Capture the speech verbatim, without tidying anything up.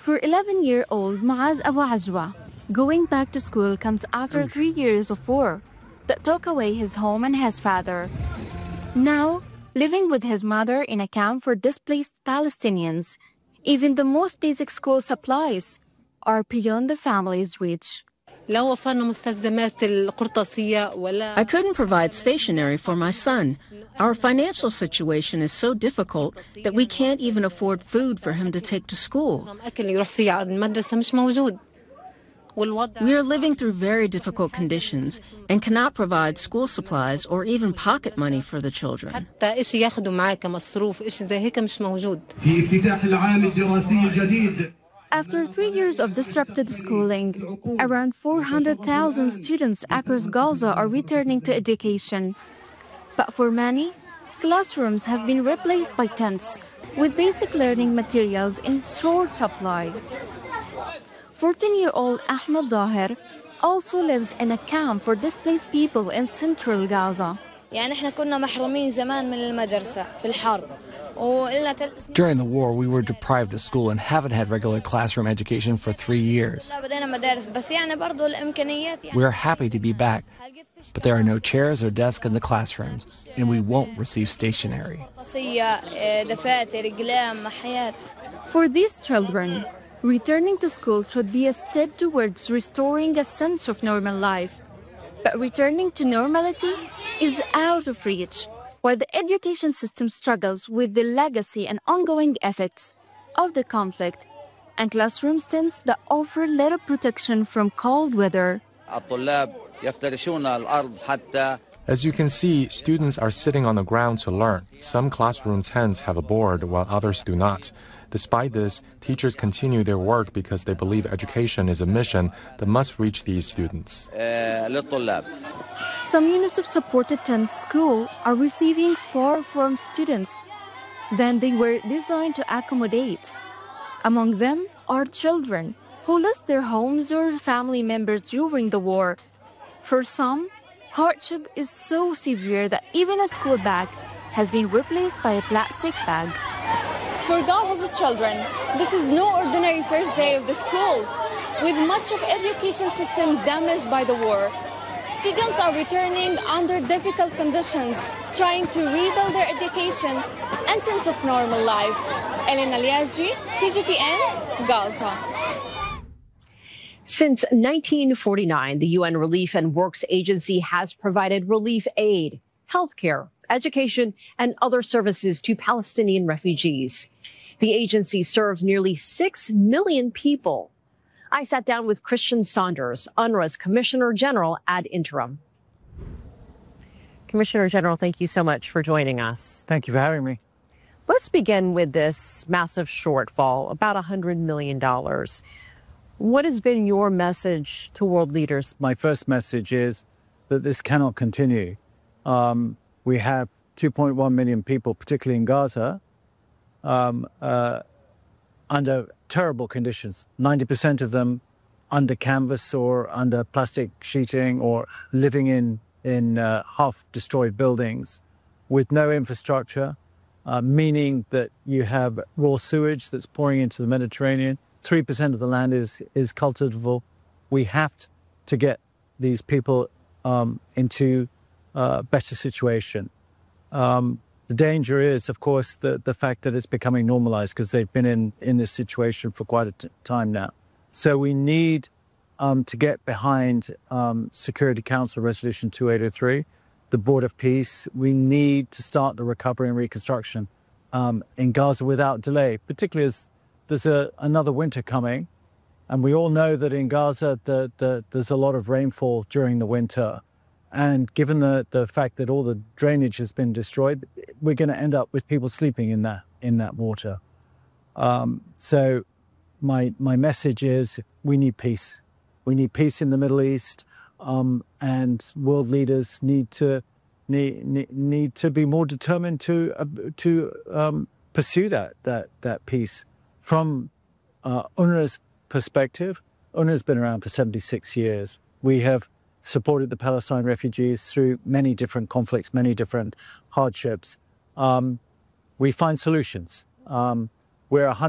For eleven-year-old Muaz Abu Ajwa, going back to school comes after three years of war that took away his home and his father. Now, living with his mother in a camp for displaced Palestinians, even the most basic school supplies are beyond the family's reach. I couldn't provide stationery for my son. Our financial situation is so difficult that we can't even afford food for him to take to school. We are living through very difficult conditions and cannot provide school supplies or even pocket money for the children. After three years of disrupted schooling, around four hundred thousand students across Gaza are returning to education. But for many, classrooms have been replaced by tents, with basic learning materials in short supply. fourteen-year-old Ahmed Daher also lives in a camp for displaced people in central Gaza. During the war, we were deprived of school and haven't had regular classroom education for three years. We are happy to be back, but there are no chairs or desks in the classrooms, and we won't receive stationery. For these children, returning to school should be a step towards restoring a sense of normal life. But returning to normality is out of reach, while the education system struggles with the legacy and ongoing effects of the conflict, and classroom tents that offer little protection from cold weather. As you can see, students are sitting on the ground to learn. Some classroom tents have a board, while others do not. Despite this, teachers continue their work because they believe education is a mission that must reach these students. Some UNICEF-supported tent schools are receiving far from students than they were designed to accommodate. Among them are children who lost their homes or family members during the war. For some, hardship is so severe that even a school bag has been replaced by a plastic bag. For Gaza's children, this is no ordinary first day of the school. With much of education system damaged by the war, students are returning under difficult conditions, trying to rebuild their education and sense of normal life. Elena Liazri, C G T N, Gaza. Since nineteen forty-nine, the U N Relief and Works Agency has provided relief aid, healthcare, education, and other services to Palestinian refugees. The agency serves nearly six million people. I sat down with Christian Saunders, UNRWA's Commissioner General ad interim. Commissioner General, thank you so much for joining us. Thank you for having me. Let's begin with this massive shortfall, about one hundred million dollars. What has been your message to world leaders? My first message is that this cannot continue. Um, we have two point one million people, particularly in Gaza, um, uh, under terrible conditions. ninety percent of them under canvas or under plastic sheeting or living in, in uh, half-destroyed buildings with no infrastructure, uh, meaning that you have raw sewage that's pouring into the Mediterranean. three percent of the land is, is cultivable. We have to get these people um, into a better situation. Um, the danger is, of course, the, the fact that it's becoming normalized because they've been in, in this situation for quite a t- time now. So we need um, to get behind um, Security Council Resolution two eight zero three, the Board of Peace. We need to start the recovery and reconstruction um, in Gaza without delay, particularly as there's a, another winter coming. And we all know that in Gaza, the, the, there's a lot of rainfall during the winter. And given the, the fact that all the drainage has been destroyed, we're going to end up with people sleeping in that in that water. Um, so my my message is we need peace. We need peace in the Middle East, um, and world leaders need to need need, need to be more determined to uh, to um, pursue that that that peace. From uh, UNRWA's perspective, UNRWA's been around for seventy-six years. We have supported the Palestine refugees through many different conflicts, many different hardships. Um, we find solutions. Um, we're a